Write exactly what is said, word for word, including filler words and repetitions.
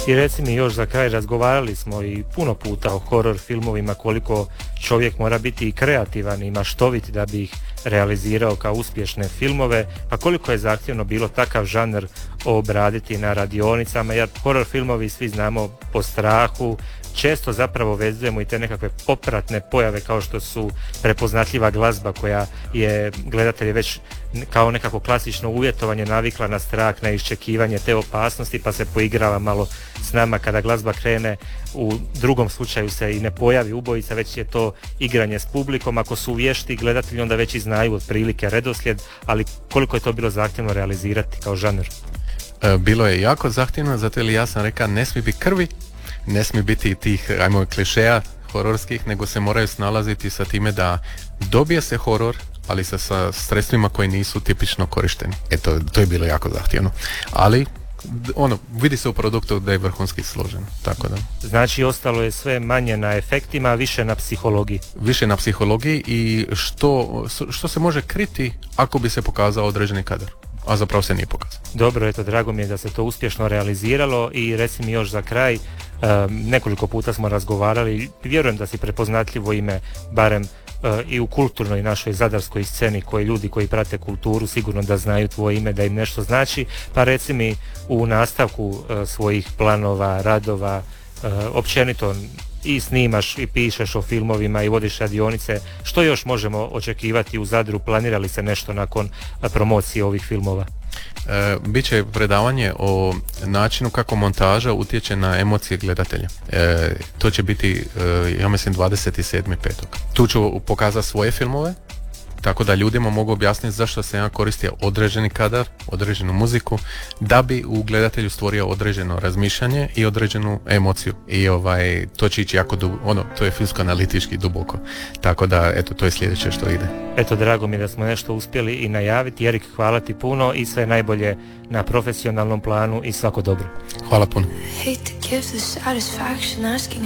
I reci mi još za kraj, razgovarali smo i puno puta o horor filmovima, koliko čovjek mora biti i kreativan i maštovit da bi ih realizirao kao uspješne filmove, pa koliko je zahtjevno bilo takav žanr obraditi na radionicama, jer horor filmovi svi znamo po strahu, često zapravo vezujemo i te nekakve popratne pojave kao što su prepoznatljiva glazba koja je gledatelje već kao nekako klasično uvjetovanje navikla na strah, na iščekivanje te opasnosti, pa se poigrava malo s nama kada glazba krene. U drugom slučaju se i ne pojavi ubojica, već je to igranje s publikom. Ako su vješti gledatelji onda već i znaju otprilike redoslijed, ali koliko je to bilo zahtjevno realizirati kao žanr? Bilo je jako zahtjevno, zato jer ja sam rekao ne smije biti krvi, ne smije biti tih, ajmo, klišeja hororskih, nego se moraju snalaziti sa time da dobije se horor, ali sa, sa sredstvima koji nisu tipično korišteni. Eto, to je bilo jako zahtjevno. Ali, ono, vidi se u produktu da je vrhunski složen, tako da. Znači, ostalo je sve manje na efektima, više na psihologiji. Više na psihologiji i što, što se može kriti ako bi se pokazao određeni kadar, a zapravo se nije pokazao. Dobro, eto, drago mi je da se to uspješno realiziralo i reci mi još za kraj, um, nekoliko puta smo razgovarali, vjerujem da si prepoznatljivo ime, barem uh, i u kulturnoj našoj zadarskoj sceni, koji ljudi koji prate kulturu sigurno da znaju tvoje ime, da im nešto znači, pa reci mi u nastavku uh, svojih planova, radova, uh, općenito i snimaš i pišeš o filmovima i vodiš radionice, što još možemo očekivati u Zadru, planira li se nešto nakon promocije ovih filmova? E, Biće predavanje o načinu kako montaža utječe na emocije gledatelja. E, to će biti, e, ja mislim, dvadeset sedmog petog Tu ću pokazati svoje filmove, tako da ljudima mogu objasniti zašto se ja koristio određeni kadar, određenu muziku, da bi u gledatelju stvorio određeno razmišljanje i određenu emociju. I ovaj, to će ići jako dubo, ono, to je filmsko-analitički duboko. Tako da, eto, to je sljedeće što ide. Eto, drago mi je da smo nešto uspjeli i najaviti. Erik, hvala ti puno i sve najbolje na profesionalnom planu i svako dobro. Hvala puno. Hate to give the satisfaction asking